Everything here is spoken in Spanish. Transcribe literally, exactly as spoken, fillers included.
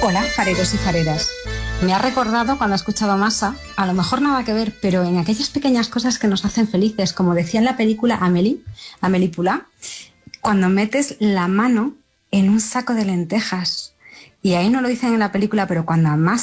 Hola, fareros y fareras. Me ha recordado cuando he escuchado a Masa, a lo mejor nada que ver, pero en aquellas pequeñas cosas que nos hacen felices, como decía en la película Amélie, Amélie Poulain, cuando metes la mano en un saco de lentejas, y ahí no lo dicen en la película, pero cuando a Masa